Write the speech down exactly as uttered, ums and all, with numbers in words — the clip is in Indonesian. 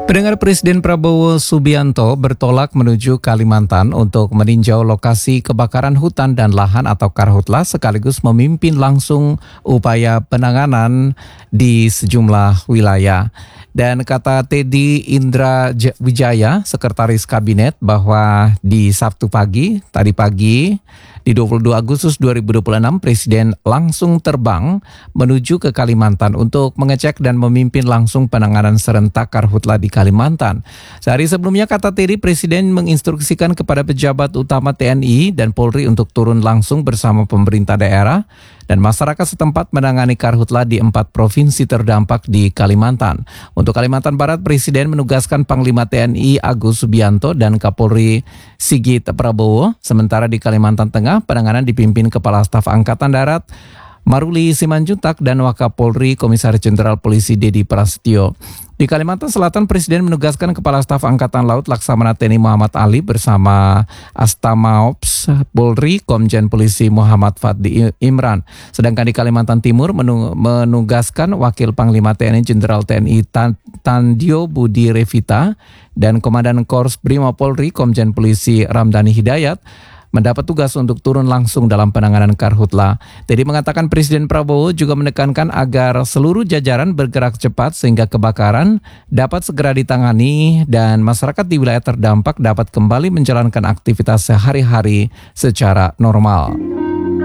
Pendengar, Presiden Prabowo Subianto bertolak menuju Kalimantan untuk meninjau lokasi kebakaran hutan dan lahan atau Karhutla sekaligus memimpin langsung upaya penanganan di sejumlah wilayah. Dan kata Teddy Indra Wijaya, Sekretaris Kabinet, bahwa di Sabtu pagi, tadi pagi, di dua puluh dua Agustus dua ribu dua puluh enam, Presiden langsung terbang menuju ke Kalimantan untuk mengecek dan memimpin langsung penanganan serentak Karhutla di Kalimantan. Sehari sebelumnya, kata Teddy, Presiden menginstruksikan kepada pejabat utama T N I dan Polri untuk turun langsung bersama pemerintah daerah dan masyarakat setempat menangani Karhutla di empat provinsi terdampak di Kalimantan. Untuk Kalimantan Barat, Presiden menugaskan Panglima T N I Agus Subianto dan Kapolri Sigit Prabowo. Sementara di Kalimantan Tengah, penanganan dipimpin Kepala Staf Angkatan Darat Maruli Simanjuntak dan Wakapolri Komisaris Jenderal Polisi Dedi Prasetyo. Di Kalimantan Selatan, Presiden menugaskan Kepala Staf Angkatan Laut Laksamana T N I Muhammad Ali bersama Astamaops Polri Komjen Polisi Muhammad Fadli Imran. Sedangkan di Kalimantan Timur menugaskan Wakil Panglima T N I Jenderal T N I Tandio Budi Revita dan Komandan Korps Brimob Polri Komjen Polisi Ramdhani Hidayat mendapat tugas untuk turun langsung dalam penanganan Karhutla. Teddy mengatakan Presiden Prabowo juga menekankan agar seluruh jajaran bergerak cepat sehingga kebakaran dapat segera ditangani dan masyarakat di wilayah terdampak dapat kembali menjalankan aktivitas sehari-hari secara normal.